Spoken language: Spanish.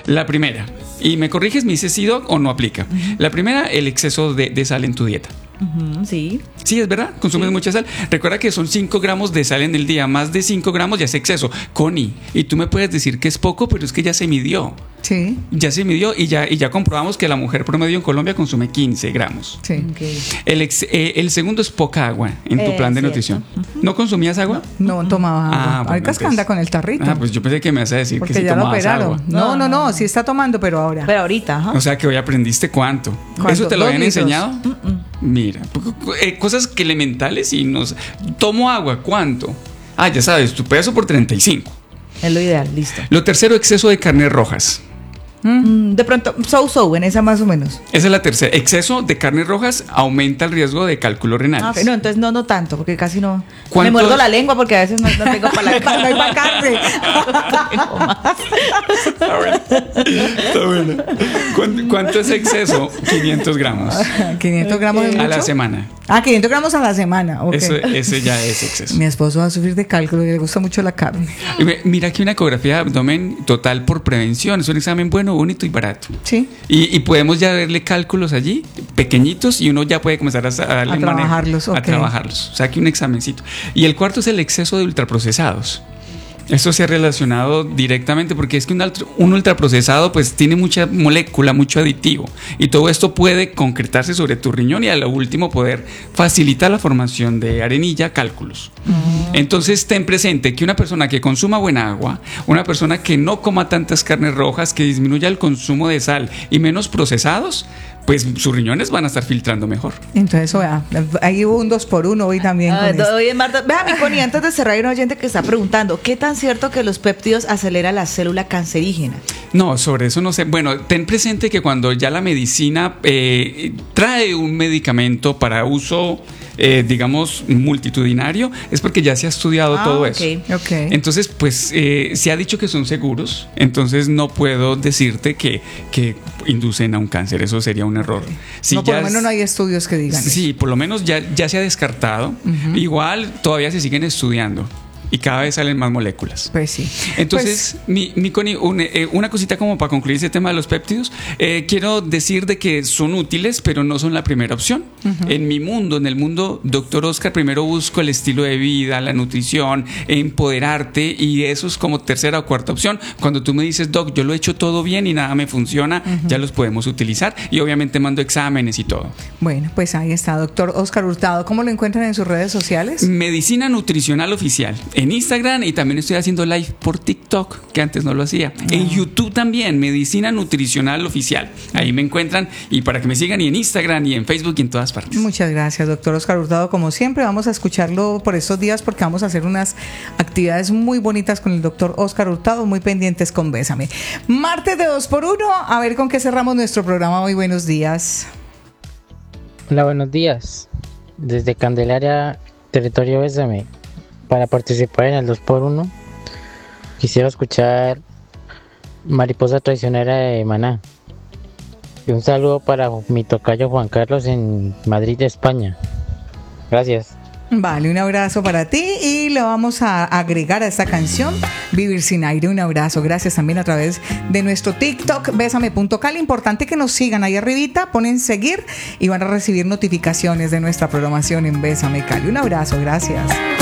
La primera, y me corriges, me dices si doc o no aplica. La primera, el exceso de sal en tu dieta. Sí. Sí, es verdad, consumes mucha sal. Recuerda que son 5 gramos de sal en el día. Más de 5 gramos ya es exceso. Connie, y tú me puedes decir que es poco, pero es que ya se midió. Sí. Ya se midió y ya comprobamos que la mujer promedio en Colombia consume 15 gramos. Sí. Okay. El segundo es poca agua en tu plan de nutrición. ¿No consumías agua? No tomaba agua. Bueno, Ahorita es que anda con el tarrito. Pues yo pensé que me ibas a decir porque que sí ya lo tomabas operaron. agua. No, sí está tomando, pero ahora. Pero ahorita, ajá. O sea que hoy aprendiste cuánto. ¿Eso te lo 2 habían litros. enseñado? Mira, cosas que elementales y nos... Tomo agua, ¿cuánto? Ya sabes, tu peso por 35. Es lo ideal, listo. Lo tercero, exceso de carnes rojas. De pronto, so, en esa más o menos. Esa es la tercera. Exceso de carnes rojas aumenta el riesgo de cálculo renal. Ok, no, entonces no tanto, porque casi no. Me ¿Cuántos? muerdo la lengua porque a veces no tengo para la No hay pa' carne. Está bueno. ¿Cuánto es exceso? 500 gramos 500 gramos es mucho. a la semana. 500 gramos a la semana. Okay. Ese ya es exceso. Mi esposo va a sufrir de cálculo y le gusta mucho la carne. Mira aquí una ecografía de abdomen total por prevención. Es un examen bueno, bonito y barato. Sí. Y podemos ya verle cálculos allí, pequeñitos, y uno ya puede comenzar a darle A trabajarlos, manejo, a trabajarlos. O sea, aquí un examencito. Y el cuarto es el exceso de ultraprocesados. Esto se ha relacionado directamente porque es que un ultraprocesado pues tiene mucha molécula, mucho aditivo, y todo esto puede concretarse sobre tu riñón y a lo último poder facilitar la formación de arenilla, cálculos. Entonces ten presente que una persona que consuma buena agua, una persona que no coma tantas carnes rojas, que disminuya el consumo de sal y menos procesados, pues sus riñones van a estar filtrando mejor. Entonces, vea, ahí hubo un 2x1 hoy también. Oye, Marta, vea, mi Connie, antes de cerrar, hay un oyente que está preguntando: ¿qué tan cierto que los péptidos aceleran la célula cancerígena? No, sobre eso no sé. Bueno, ten presente que cuando ya la medicina trae un medicamento para uso, digamos, multitudinario, es porque ya se ha estudiado todo eso. Okay. Entonces, pues, se ha dicho que son seguros, entonces no puedo decirte que inducen a un cáncer. Eso sería un error. Si no, por lo menos no hay estudios que digan sí, eso. por lo menos ya se ha descartado. Igual todavía se siguen estudiando y cada vez salen más moléculas. Pues sí. Entonces, mi Connie, una cosita como para concluir este tema de los péptidos, quiero decir de que son útiles, pero no son la primera opción. En el mundo, Dr. Oscar, primero busco el estilo de vida, la nutrición, empoderarte, y eso es como tercera o cuarta opción. Cuando tú me dices, Doc, yo lo he hecho todo bien y nada me funciona, ya los podemos utilizar, y obviamente mando exámenes y todo. Bueno, pues ahí está, Dr. Oscar Hurtado. ¿Cómo lo encuentran en sus redes sociales? Medicina Nutricional Oficial en Instagram, y también estoy haciendo live por TikTok, que antes no lo hacía. En YouTube también, Medicina Nutricional Oficial. Ahí me encuentran, y para que me sigan, y en Instagram y en Facebook y en todas partes. Muchas gracias, doctor Oscar Hurtado. Como siempre, vamos a escucharlo por estos días porque vamos a hacer unas actividades muy bonitas con el doctor Oscar Hurtado, muy pendientes con Bésame. Martes de 2x1, a ver con qué cerramos nuestro programa hoy. Buenos días. Hola, buenos días. Desde Candelaria, territorio Bésame. Para participar en el 2x1, quisiera escuchar Mariposa Traicionera de Maná. Y un saludo para mi tocayo Juan Carlos en Madrid, España. Gracias. Vale, un abrazo para ti, y le vamos a agregar a esta canción Vivir sin aire. Un abrazo, gracias también a través de nuestro TikTok Bésame.cal. Importante que nos sigan ahí arribita, ponen seguir y van a recibir notificaciones de nuestra programación en Bésame Cali. Un abrazo, gracias.